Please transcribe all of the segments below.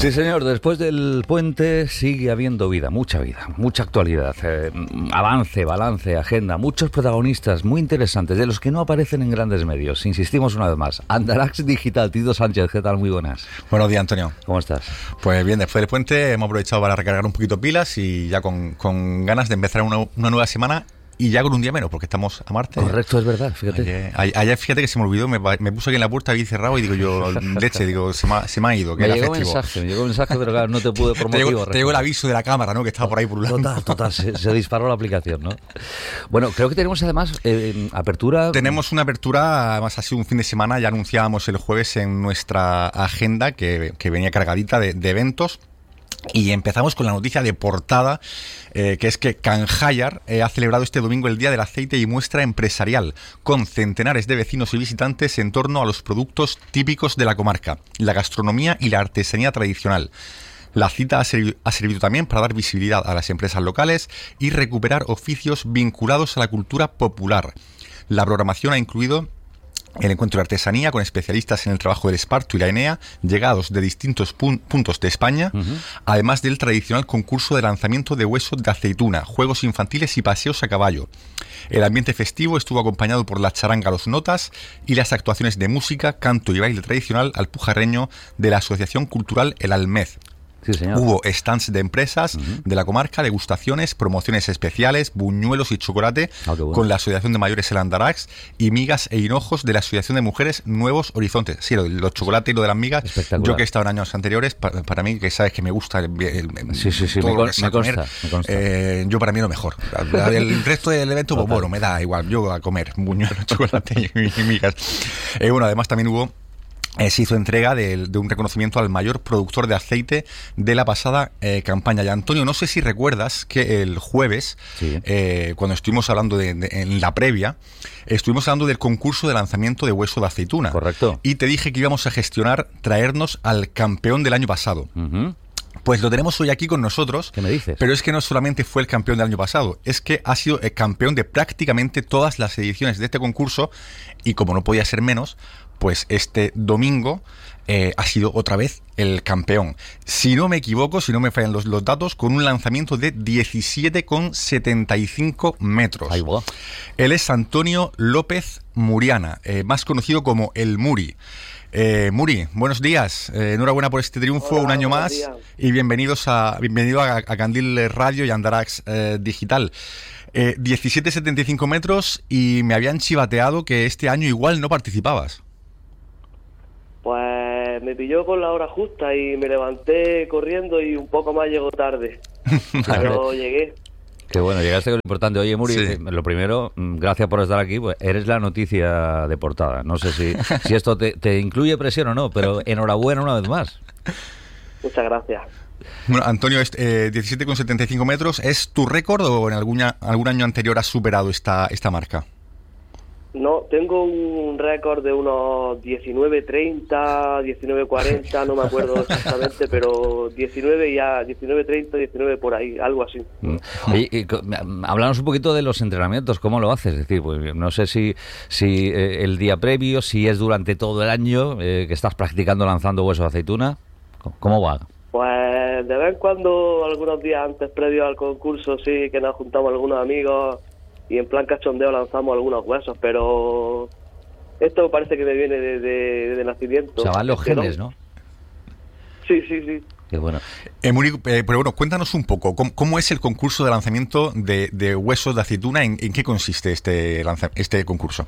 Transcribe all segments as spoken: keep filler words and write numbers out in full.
Sí, señor, después del puente sigue habiendo vida, mucha vida, mucha actualidad, eh, avance, balance, agenda, muchos protagonistas muy interesantes, de los que no aparecen en grandes medios. Insistimos una vez más. Andarax Digital, Tito Sánchez, ¿qué tal? Muy buenas. Buenos días, Antonio. ¿Cómo estás? Pues bien, después del puente hemos aprovechado para recargar un poquito pilas y ya con, con ganas de empezar una, una nueva semana. Y ya con un día menos, porque estamos a martes. Correcto, es verdad, fíjate. Ayer, ayer fíjate que se me olvidó, me, me puse aquí en la puerta, había cerrado y digo yo, leche, digo, se me ha, se me ha ido. Que me era llegó festivo. mensaje, me llegó un mensaje, pero claro, no te pude por te motivo. Llegó, te llegó el aviso de la cámara, ¿no? Que estaba por ahí por un lado. Total, total, se, se disparó la aplicación, ¿no? Bueno, creo que tenemos además eh, apertura... Tenemos una apertura, además ha sido un fin de semana, ya anunciábamos el jueves en nuestra agenda, que, que venía cargadita de, de eventos. Y empezamos con la noticia de portada, eh, que es que Can Jayar eh, ha celebrado este domingo el Día del Aceite y Muestra Empresarial, con centenares de vecinos y visitantes en torno a los productos típicos de la comarca, la gastronomía y la artesanía tradicional. La cita ha servido, ha servido también para dar visibilidad a las empresas locales y recuperar oficios vinculados a la cultura popular. La programación ha incluido el encuentro de artesanía con especialistas en el trabajo del esparto y la enea, llegados de distintos pun- puntos de España, uh-huh. además del tradicional concurso de lanzamiento de huesos de aceituna, juegos infantiles y paseos a caballo. El ambiente festivo estuvo acompañado por la charanga Los Notas y las actuaciones de música, canto y baile tradicional alpujarreño de la Asociación Cultural El Almez. Sí, señor. Hubo stands de empresas uh-huh. de la comarca, degustaciones, promociones especiales, buñuelos y chocolate oh, bueno. con la Asociación de Mayores El Andarax y migas e hinojos de la Asociación de Mujeres Nuevos Horizontes. Sí, lo, los chocolates y lo de las migas, yo que he estado en años anteriores, para, para mí, que sabes que me gusta el, el, sí, sí, sí, me, con, me, comer, consta, me consta. Eh, yo para mí lo mejor. El resto del evento, pues bueno, me da igual, yo a comer buñuelos, chocolate y, y migas. Eh, bueno, además también hubo Eh, se hizo entrega de, de un reconocimiento al mayor productor de aceite de la pasada eh, campaña. Y Antonio, no sé si recuerdas que el jueves, sí. eh, cuando estuvimos hablando de, de, en la previa, estuvimos hablando del concurso de lanzamiento de hueso de aceituna. Correcto. Y te dije que íbamos a gestionar, traernos al campeón del año pasado. Uh-huh. Pues lo tenemos hoy aquí con nosotros. ¿Qué me dices? Pero es que no solamente fue el campeón del año pasado, es que ha sido el campeón de prácticamente todas las ediciones de este concurso y como no podía ser menos, pues este domingo eh, ha sido otra vez el campeón. Si no me equivoco, si no me fallan los, los datos, con un lanzamiento de diecisiete coma setenta y cinco metros. Ahí va. Él es Antonio López Muriana, eh, más conocido como El Muri. Eh, Muri, buenos días, eh, enhorabuena por este triunfo. Hola, un año más días. Y bienvenidos a bienvenido a, a Candil Radio y Andarax eh, Digital. Eh, diecisiete coma setenta y cinco metros y me habían chivateado que este año igual no participabas. Pues me pilló con la hora justa y me levanté corriendo y un poco más llegó tarde, pero llegué. Qué bueno, llegaste con lo importante. Oye, Muri, sí. lo primero, gracias por estar aquí, pues eres la noticia de portada. No sé si, si esto te, te incluye presión o no, pero enhorabuena una vez más. Muchas gracias. Bueno, Antonio, eh, diecisiete coma setenta y cinco metros, ¿es tu récord o en algún, algún año anterior has superado esta, esta marca? No, tengo un récord de unos diecinueve treinta, diecinueve cuarenta, no me acuerdo exactamente, pero diecinueve ya, diecinueve treinta, diecinueve por ahí, algo así. Y, y, háblanos un poquito de los entrenamientos, ¿cómo lo haces? Es decir, pues, no sé si, si eh, el día previo, si es durante todo el año eh, que estás practicando lanzando hueso de aceituna, ¿cómo va? Pues de vez en cuando, algunos días antes, previo al concurso, sí, que nos juntamos algunos amigos y en plan cachondeo lanzamos algunos huesos, pero esto parece que me viene de, de, de nacimiento. O sea, van los genes, ¿no? Sí, sí, sí. Qué bueno. Eh, Muri, eh, pero bueno, cuéntanos un poco, ¿cómo, cómo es el concurso de lanzamiento de, de huesos de aceituna? ¿En, en qué consiste este, lanza, este concurso?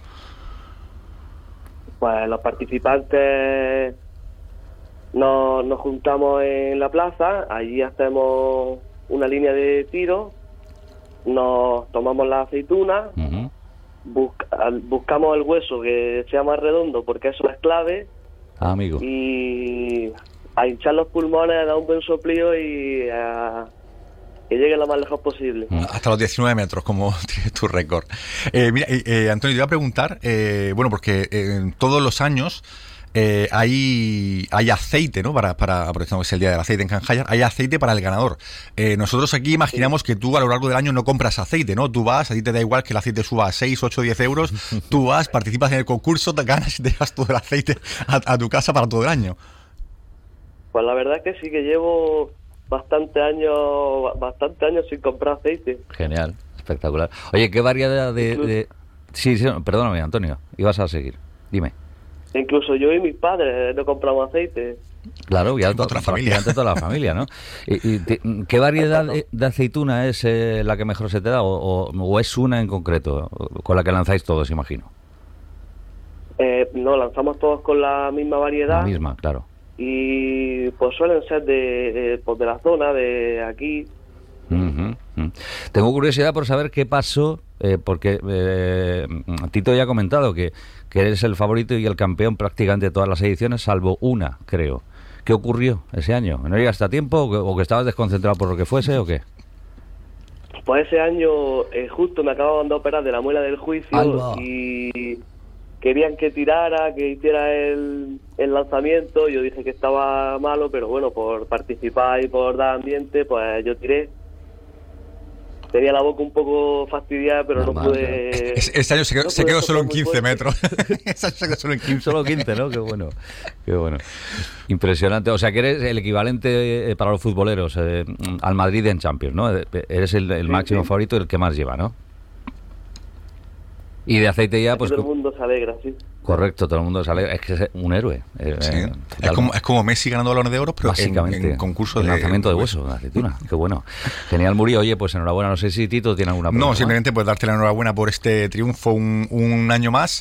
Pues los participantes nos, nos juntamos en la plaza, allí hacemos una línea de tiro, nos tomamos la aceituna, uh-huh. busca, buscamos el hueso que sea más redondo porque eso es clave, ah, amigo. Y a hinchar los pulmones, a dar un buen soplío y a que llegue lo más lejos posible. Hasta los diecinueve metros, como tienes tu récord. Eh, mira, eh, Antonio, te iba a preguntar, eh, bueno, porque eh, todos los años Eh, hay, hay aceite, ¿no? Para, para, por ejemplo, es el día del aceite en Can Jayar, hay aceite para el ganador. Eh, nosotros aquí imaginamos que tú a lo largo del año no compras aceite, ¿no? Tú vas, a ti te da igual que el aceite suba a seis, ocho, diez euros, tú vas, participas en el concurso, te ganas y te das todo el aceite a, a tu casa para todo el año. Pues la verdad es que sí que llevo bastante años, bastante años sin comprar aceite. Genial, espectacular. Oye, ¿qué variedad de...? Incluso, de... Sí, sí, perdóname, Antonio, ibas a seguir. Dime. Incluso yo y mis padres no compramos aceite. Claro, ya toda la familia. toda la familia, ¿no? ¿Y, y te, qué variedad de, de aceituna es eh, la que mejor se te da? O, o, ¿O es una en concreto con la que lanzáis todos, imagino? Eh, no, lanzamos todos con la misma variedad. La misma, claro. Y pues suelen ser de, de, pues de la zona, de aquí. Uh-huh, uh-huh. Tengo curiosidad por saber qué pasó, eh, porque eh, Tito ya ha comentado que, que eres el favorito y el campeón prácticamente de todas las ediciones, salvo una, creo. ¿Qué ocurrió ese año? ¿No llegaste a tiempo o que, o que estabas desconcentrado por lo que fuese o qué? Pues ese año eh, justo me acababan de operar de la muela del juicio. Alba. Y querían que tirara, que hiciera el, el lanzamiento. Yo dije que estaba malo, pero bueno, por participar y por dar ambiente, pues yo tiré. Tenía la boca un poco fastidiada, pero Normal, no pude... Es, este año se quedó, no se quedó solo en quince metros. Este año se quedó solo en quince. Solo quince, ¿no? Qué bueno. Qué bueno. Impresionante. O sea, que eres el equivalente eh, para los futboleros eh, al Madrid en Champions, ¿no? Eres el, el sí, máximo sí. favorito y el que más lleva, ¿no? Y de aceite ya, pues... Todo el mundo se alegra, sí. Correcto, todo el mundo se alegra. Es que es un héroe. Eh, sí. es, como, es como Messi ganando balones de oro, pero básicamente, en, en concurso el de... lanzamiento de hueso, de aceituna. Qué bueno. Genial, Muri. Oye, pues enhorabuena. No sé si Tito tiene alguna pregunta. No, simplemente pues darte la enhorabuena por este triunfo un, un año más.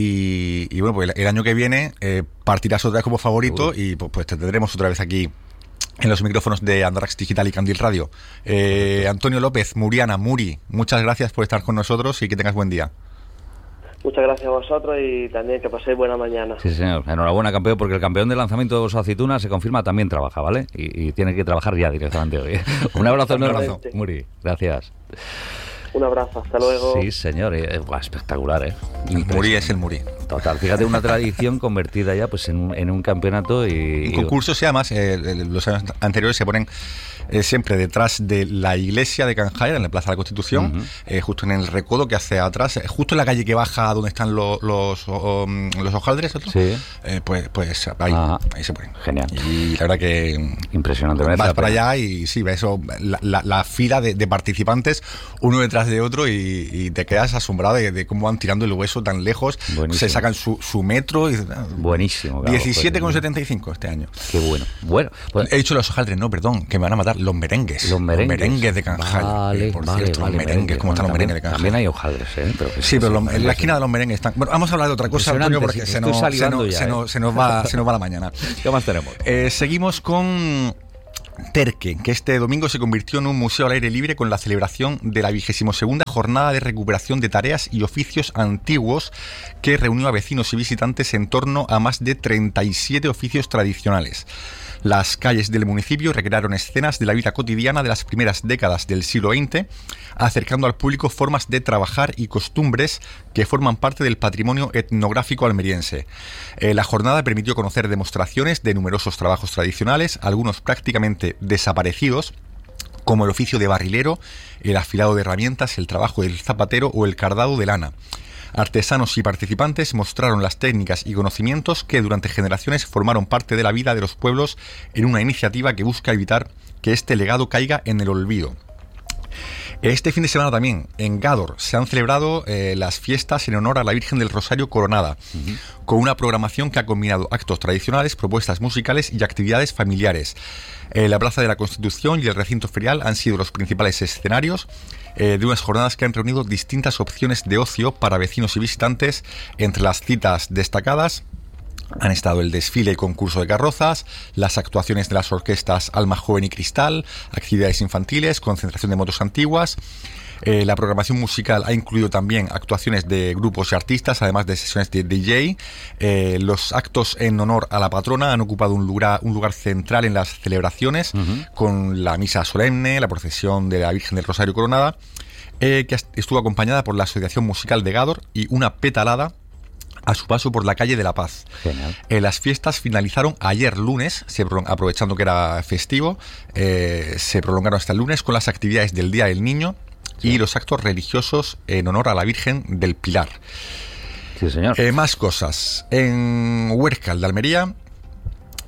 Y, y bueno, pues el, el año que viene eh, partirás otra vez como favorito. Seguro. Y pues, pues te tendremos otra vez aquí en los micrófonos de Andarax Digital y Candil Radio. Eh, Antonio López, Muriana, Muri, muchas gracias por estar con nosotros y que tengas buen día. Muchas gracias a vosotros y también que paséis buena mañana. Sí, señor. Enhorabuena, campeón, porque el campeón de lanzamiento de aceituna se confirma también trabaja, ¿vale? Y, y tiene que trabajar ya directamente hoy. Un abrazo enorme, Muri. Gracias. Un abrazo, hasta luego. Sí, señor. Eh, buah, espectacular, ¿eh? El Muri es el Muri. Total. Fíjate, una tradición convertida ya pues en un, en un campeonato y... Un concurso, sí, además, eh, los años anteriores se ponen eh, siempre detrás de la iglesia de Canjaya, en la Plaza de la Constitución, uh-huh. eh, justo en el recodo que hace atrás, eh, justo en la calle que baja donde están los, los, um, los hojaldres, ¿otro? Sí. Eh, pues, pues ahí, ahí se ponen. Genial. Y la verdad que... Impresionante. Vas para allá y sí, eso, la, la, la fila de, de participantes, uno detrás de otro, y, y te quedas asombrado de, de cómo van tirando el hueso tan lejos. Buenísimo. Se sacan su, su metro. Y, buenísimo. Claro, diecisiete coma setenta y cinco este año. Qué bueno. Bueno, pues, he dicho los hojaldres, no, perdón, que me van a matar. Los merengues. Los merengues. Los merengues de Canjaya. Vale, eh, por vale, cierto, vale, los merengues. ¿Cómo bueno, están los merengues de Canjaya? También hay hojaldres, ¿eh? Pero sí, pero los, en la esquina de los merengues están... Bueno, vamos a hablar de otra cosa, Antonio, porque se nos, se, nos, ya, se, nos, ¿eh? se, nos va, se nos va la mañana. ¿Qué más tenemos? Eh, seguimos con... Terque, que este domingo se convirtió en un museo al aire libre con la celebración de la vigésima segunda jornada de recuperación de tareas y oficios antiguos, que reunió a vecinos y visitantes en torno a más de treinta y siete oficios tradicionales. Las calles del municipio recrearon escenas de la vida cotidiana de las primeras décadas del siglo veinte, acercando al público formas de trabajar y costumbres que forman parte del patrimonio etnográfico almeriense. Eh, la jornada permitió conocer demostraciones de numerosos trabajos tradicionales, algunos prácticamente desaparecidos, como el oficio de barrilero, el afilado de herramientas, el trabajo del zapatero o el cardado de lana. Artesanos y participantes mostraron las técnicas y conocimientos que durante generaciones formaron parte de la vida de los pueblos en una iniciativa que busca evitar que este legado caiga en el olvido. Este fin de semana también, en Gádor, se han celebrado eh, las fiestas en honor a la Virgen del Rosario Coronada, uh-huh. con una programación que ha combinado actos tradicionales, propuestas musicales y actividades familiares. Eh, la Plaza de la Constitución y el recinto ferial han sido los principales escenarios eh, de unas jornadas que han reunido distintas opciones de ocio para vecinos y visitantes. Entre las citas destacadas han estado el desfile y concurso de carrozas, las actuaciones de las orquestas Alma Joven y Cristal, actividades infantiles, concentración de motos antiguas. Eh, la programación musical ha incluido también actuaciones de grupos y artistas, además de sesiones de D J. Eh, los actos en honor a la patrona han ocupado un lugar, un lugar central en las celebraciones, uh-huh. con la misa solemne, la procesión de la Virgen del Rosario Coronada, eh, que estuvo acompañada por la Asociación Musical de Gádor y una petalada a su paso por la calle de la Paz. Eh, las fiestas finalizaron ayer lunes, se pro- aprovechando que era festivo, eh, se prolongaron hasta el lunes con las actividades del Día del Niño, sí. y los actos religiosos en honor a la Virgen del Pilar. Sí, señor. Eh, más cosas. En Huércal de Almería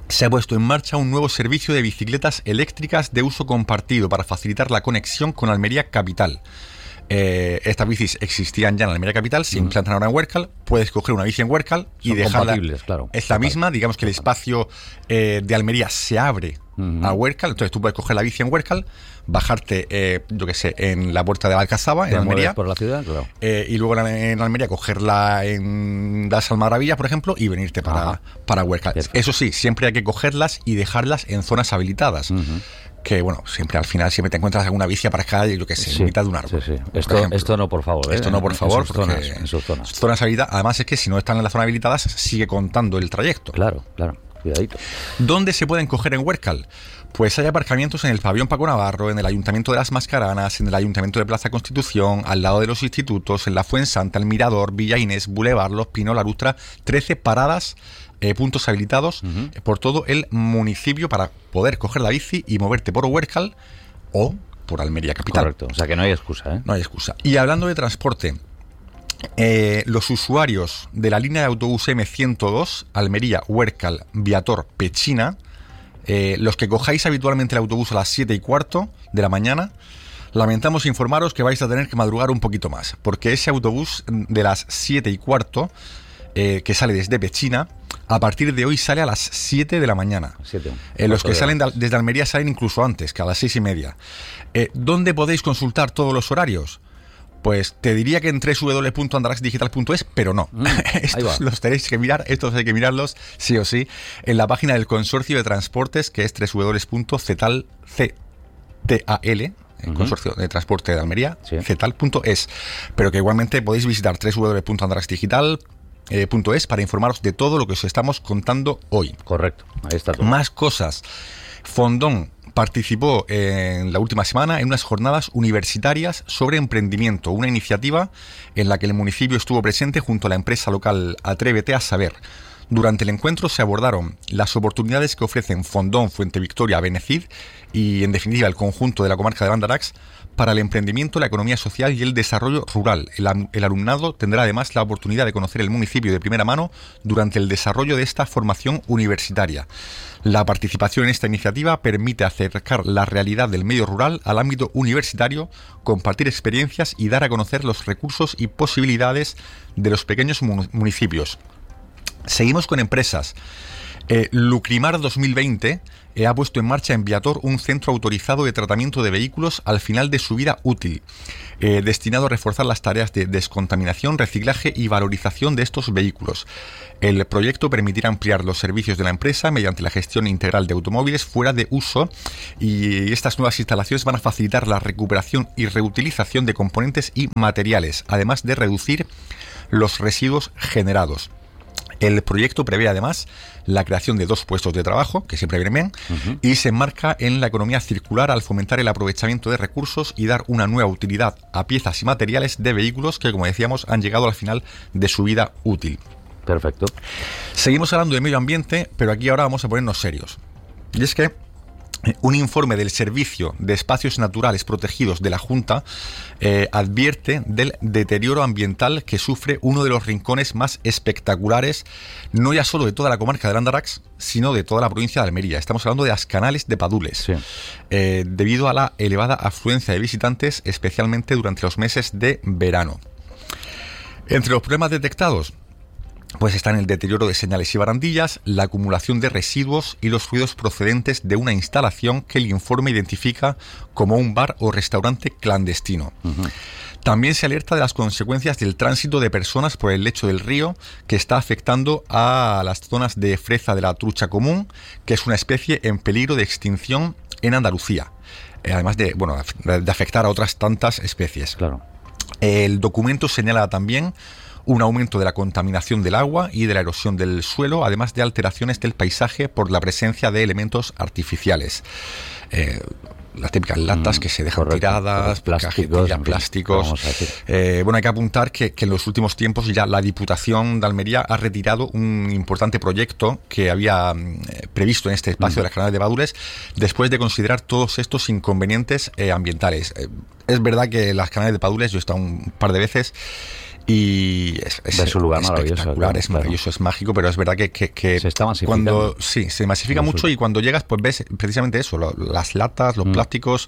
se ha puesto en marcha un nuevo servicio de bicicletas eléctricas de uso compartido para facilitar la conexión con Almería capital. Eh, estas bicis existían ya en Almería capital, se implantan ahora en Huércal. Puedes coger una bici en Huércal y Son dejarla. Claro, es la total. misma, digamos que el espacio eh, de Almería se abre uh-huh. a Huércal. Entonces tú puedes coger la bici en Huércal, bajarte, eh, yo qué sé, en la puerta de Alcazaba, en Almería. Por la ciudad, claro. Eh, y luego en Almería cogerla en las Almaravillas, por ejemplo, y venirte para, para Huércal. Perfecto. Eso sí, siempre hay que cogerlas y dejarlas en zonas habilitadas. Uh-huh. Que bueno, siempre al final siempre te encuentras alguna bici aparcada, yo que sé, sí, en mitad de un árbol. Sí, sí. Esto, esto no, por favor. ¿eh? Esto no, por favor, en sus porque zonas, en sus zonas. zonas habilitadas. Además es que si no están en las zonas habilitadas, sigue contando el trayecto. Claro, claro. Cuidadito. ¿Dónde se pueden coger en Huércal? Pues hay aparcamientos en el pabellón Paco Navarro, en el Ayuntamiento de las Mascaranas, en el Ayuntamiento de Plaza Constitución, al lado de los institutos, en la Fuensanta, el Mirador, Villa Inés, Boulevard, Los Pinos, La Lustra, trece paradas, eh, puntos habilitados uh-huh. por todo el municipio para poder coger la bici y moverte por Huércal o por Almería capital. Correcto, o sea que no hay excusa, ¿eh? No hay excusa. Y hablando de transporte, Eh, los usuarios de la línea de autobús eme ciento dos, Almería, Huércal, Viator, Pechina, eh, los que cojáis habitualmente el autobús a las siete y cuarto de la mañana, lamentamos informaros que vais a tener que madrugar un poquito más, porque ese autobús de las siete y cuarto, eh, que sale desde Pechina, a partir de hoy sale a las siete de la mañana. siete. Eh, los que salen de, desde Almería salen incluso antes, que a las seis y media. Eh, ¿Dónde podéis consultar todos los horarios? Pues te diría que en doble u doble u doble u punto andarax digital punto es, pero no. Mm, estos los tenéis que mirar, estos hay que mirarlos sí o sí en la página del Consorcio de Transportes, que es doble u doble u doble u punto cetal, C T A L, el uh-huh. Consorcio de Transporte de Almería, sí. cetal punto es. Pero que igualmente podéis visitar doble u doble u doble u punto andarax digital punto es para informaros de todo lo que os estamos contando hoy. Correcto, ahí está todo. Más cosas. Fondón participó en la última semana en unas jornadas universitarias sobre emprendimiento, una iniciativa en la que el municipio estuvo presente junto a la empresa local Atrévete a Saber. Durante el encuentro se abordaron las oportunidades que ofrecen Fondón, Fuente Victoria, Benecid y, en definitiva, el conjunto de la comarca de Andarax para el emprendimiento, la economía social y el desarrollo rural. El, el alumnado tendrá además la oportunidad de conocer el municipio de primera mano durante el desarrollo de esta formación universitaria. La participación en esta iniciativa permite acercar la realidad del medio rural al ámbito universitario, compartir experiencias y dar a conocer los recursos y posibilidades de los pequeños municipios. Seguimos con empresas. Eh, Lucrimar dos mil veinte eh, ha puesto en marcha en Viator un centro autorizado de tratamiento de vehículos al final de su vida útil, eh, destinado a reforzar las tareas de descontaminación, reciclaje y valorización de estos vehículos. El proyecto permitirá ampliar los servicios de la empresa mediante la gestión integral de automóviles fuera de uso, y estas nuevas instalaciones van a facilitar la recuperación y reutilización de componentes y materiales, además de reducir los residuos generados. El proyecto prevé además la creación de dos puestos de trabajo, que siempre vienen bien, uh-huh. y se enmarca en la economía circular al fomentar el aprovechamiento de recursos y dar una nueva utilidad a piezas y materiales de vehículos que, como decíamos, han llegado al final de su vida útil. Perfecto. Seguimos hablando de medio ambiente, pero aquí ahora vamos a ponernos serios. Y es que un informe del Servicio de Espacios Naturales Protegidos de la Junta eh, advierte del deterioro ambiental que sufre uno de los rincones más espectaculares, no ya solo de toda la comarca del Andarax, sino de toda la provincia de Almería. Estamos hablando de Ascanales de Padules, sí. eh, debido a la elevada afluencia de visitantes, especialmente durante los meses de verano. Entre los problemas detectados, pues están el deterioro de señales y barandillas, la acumulación de residuos y los ruidos procedentes de una instalación que el informe identifica como un bar o restaurante clandestino. Uh-huh. También se alerta de las consecuencias del tránsito de personas por el lecho del río, que está afectando a las zonas de freza de la trucha común, que es una especie en peligro de extinción en Andalucía, además de, bueno, de afectar a otras tantas especies. Claro. El documento señala también un aumento de la contaminación del agua y de la erosión del suelo, además de alteraciones del paisaje por la presencia de elementos artificiales. Eh, las típicas latas mm, que se dejan correcto, tiradas, plásticos, plásticos. Eh, bueno, hay que apuntar que, que en los últimos tiempos ya la Diputación de Almería ha retirado un importante proyecto que había eh, previsto en este espacio mm. de las Canales de Padules, después de considerar todos estos inconvenientes eh, ambientales. Eh, es verdad que las Canales de Padules, yo he estado un par de veces, y es, es, es un lugar espectacular, maravilloso, es maravilloso, claro. Es mágico, pero es verdad que, que, que se está masificando. Cuando, sí, se masifica mucho y cuando llegas pues ves precisamente eso, lo, las latas, los mm. plásticos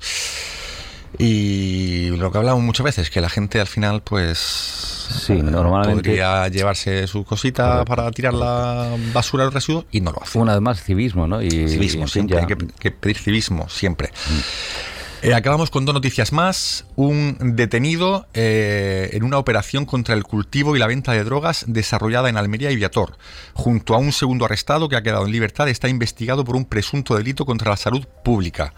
y lo que hablamos muchas veces, que la gente al final pues sí, normalmente podría llevarse su cosita Correcto. para tirar la basura, los residuos y no lo hace. Una vez más, civismo, ¿no? Y, civismo, y siempre ya... hay que, que pedir civismo, siempre. Mm. Eh, acabamos con dos noticias más. Un detenido eh, en una operación contra el cultivo y la venta de drogas desarrollada en Almería y Viator. Junto a un segundo arrestado que ha quedado en libertad, está investigado por un presunto delito contra la salud pública.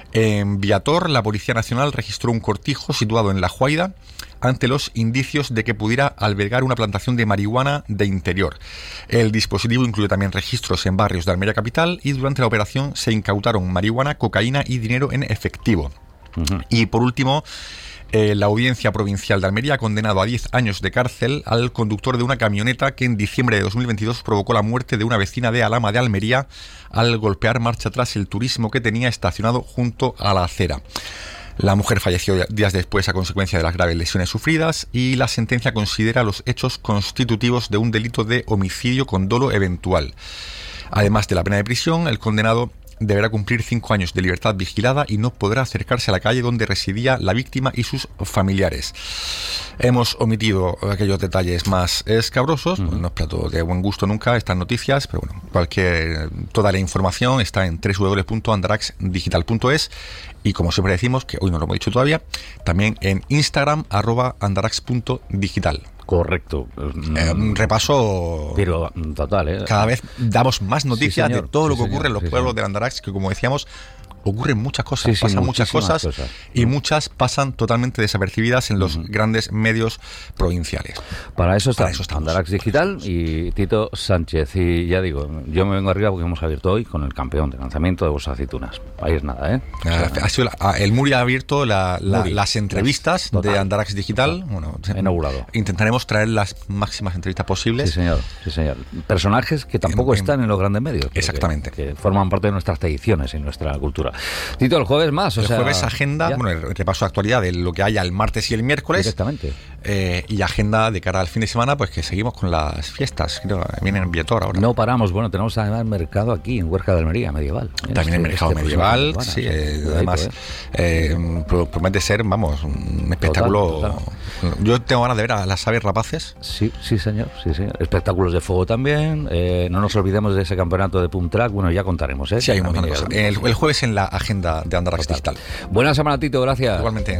En Viator, la Policía Nacional registró un cortijo situado en La Juaida ante los indicios de que pudiera albergar una plantación de marihuana de interior. El dispositivo incluye también registros en barrios de Almería capital y durante la operación se incautaron marihuana, cocaína y dinero en efectivo. Uh-huh. Y por último, eh, la Audiencia Provincial de Almería ha condenado a diez años de cárcel al conductor de una camioneta que en diciembre de dos mil veintidós provocó la muerte de una vecina de Alhama de Almería al golpear marcha atrás el turismo que tenía estacionado junto a la acera. La mujer falleció días después a consecuencia de las graves lesiones sufridas y la sentencia considera los hechos constitutivos de un delito de homicidio con dolo eventual. Además de la pena de prisión, el condenado deberá cumplir cinco años de libertad vigilada y no podrá acercarse a la calle donde residía la víctima y sus familiares. Hemos omitido aquellos detalles más escabrosos, uh-huh. no es plato de buen gusto nunca estas noticias, pero bueno, cualquier, toda la información está en doble u doble u doble u punto andarax digital punto es y como siempre decimos, que hoy no lo hemos dicho todavía, también en Instagram, arroba andarax punto digital. Correcto. Eh, un repaso pero total, ¿eh? Cada vez damos más noticias sí, de todo sí, lo que señor, ocurre en los sí, pueblos señor. de Andarax, que como decíamos, ocurren muchas cosas, sí, sí, pasan muchas cosas, cosas y muchas pasan totalmente desapercibidas en los uh-huh. grandes medios provinciales. Para eso está Para eso Andarax Digital y Tito Sánchez. Y ya digo, yo me vengo arriba porque hemos abierto hoy con el campeón de lanzamiento de bolsas aceitunas. Ahí es nada, ¿eh? O sea, ha sido la, el Muri ha abierto la, la, Muri, las entrevistas total, de Andarax Digital. Bueno, inaugurado. Intentaremos traer las máximas entrevistas posibles. Sí, señor. Sí, señor. Personajes que tampoco en, en, están en los grandes medios. Exactamente. Que, que forman parte de nuestras tradiciones y nuestra cultura. Tito, el jueves más, o el sea... El jueves agenda, ¿ya? Bueno, el repaso de actualidad de lo que haya el martes y el miércoles. Directamente. Eh, y agenda de cara al fin de semana, pues que seguimos con las fiestas. Creo que vienen en Viator ahora. No paramos, bueno, tenemos además mercado aquí en Huerca de Almería, medieval. También este, el mercado este medieval, medieval sí, eh, además eh, promete ser, vamos, un espectáculo... Total, total. Yo tengo ganas de ver a las aves rapaces. Sí, sí, señor, sí, sí. Espectáculos de fuego también, eh, no nos olvidemos de ese campeonato de pump track, bueno, ya contaremos, ¿eh? Sí, hay un montón de cosas. El, el jueves en la agenda de Andarax Digital. Buena semana, Tito, gracias. Igualmente.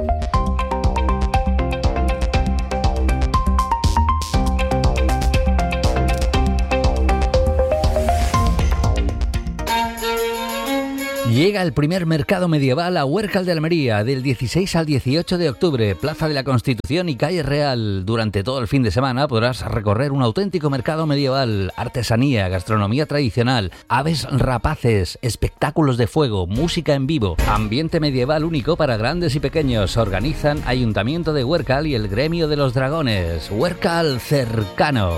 Llega el primer mercado medieval a Huércal de Almería del dieciséis al dieciocho de octubre, Plaza de la Constitución y Calle Real. Durante todo el fin de semana podrás recorrer un auténtico mercado medieval, artesanía, gastronomía tradicional, aves rapaces, espectáculos de fuego, música en vivo, ambiente medieval único para grandes y pequeños. Organizan Ayuntamiento de Huércal y el Gremio de los Dragones. Huércal cercano.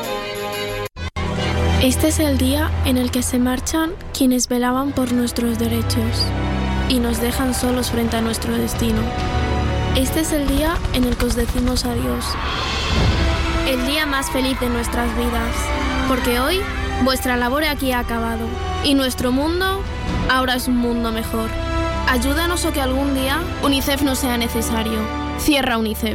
Este es el día en el que se marchan quienes velaban por nuestros derechos y nos dejan solos frente a nuestro destino. Este es el día en el que os decimos adiós. El día más feliz de nuestras vidas, porque hoy vuestra labor aquí ha acabado y nuestro mundo ahora es un mundo mejor. Ayúdanos o que algún día UNICEF no sea necesario. Cierra UNICEF.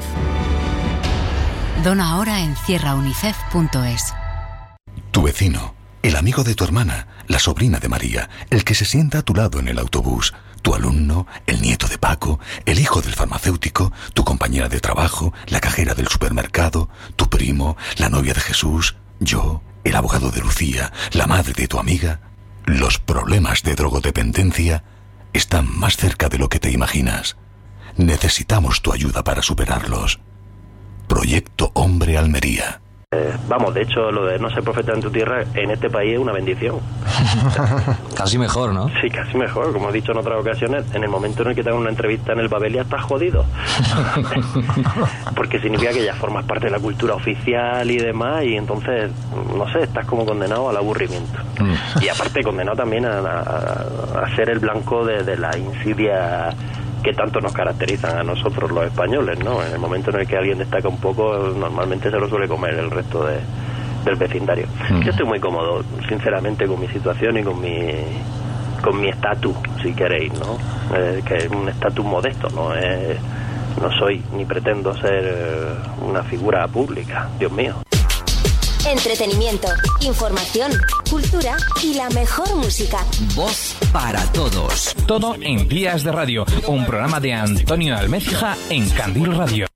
Dona ahora en cierra unicef punto es. Tu vecino, el amigo de tu hermana, la sobrina de María, el que se sienta a tu lado en el autobús, tu alumno, el nieto de Paco, el hijo del farmacéutico, tu compañera de trabajo, la cajera del supermercado, tu primo, la novia de Jesús, yo, el abogado de Lucía, la madre de tu amiga. Los problemas de drogodependencia están más cerca de lo que te imaginas. Necesitamos tu ayuda para superarlos. Proyecto Hombre Almería. Eh, vamos, de hecho, lo de no ser profeta en tu tierra en este país es una bendición. Casi mejor, ¿no? Sí, casi mejor. Como he dicho en otras ocasiones, en el momento en el que te hagan una entrevista en el Babelia estás jodido. Porque significa que ya formas parte de la cultura oficial y demás, y entonces, no sé, estás como condenado al aburrimiento. Mm. Y aparte condenado también a, a, a ser el blanco de, de la insidia que tanto nos caracterizan a nosotros los españoles, ¿no? En el momento en el que alguien destaca un poco, normalmente se lo suele comer el resto de, del vecindario. Mm. Yo estoy muy cómodo, sinceramente, con mi situación y con mi con mi estatus, si queréis, ¿no? Eh, que es un estatus modesto, ¿no? Eh, no soy ni pretendo ser una figura pública, Dios mío. Entretenimiento, información, cultura y la mejor música. Voz para todos. Todo en Días de Radio, un programa de Antonio Almecija en Candil Radio.